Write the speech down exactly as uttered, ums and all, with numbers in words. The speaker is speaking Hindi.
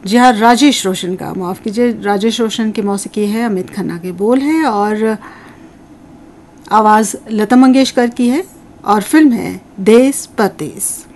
जी हाँ, राजेश रोशन का, माफ़ कीजिए, राजेश रोशन की मौसीकी है, अमित खन्ना के बोल हैं और आवाज़ लता मंगेशकर की है और फिल्म है देस परदेस।